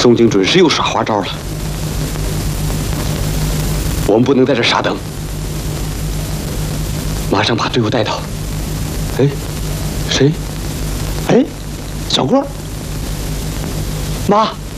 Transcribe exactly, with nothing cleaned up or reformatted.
宋景准是又耍花招了。我们不能在这傻等，马上把队伍带到。哎，谁？哎，小郭。妈。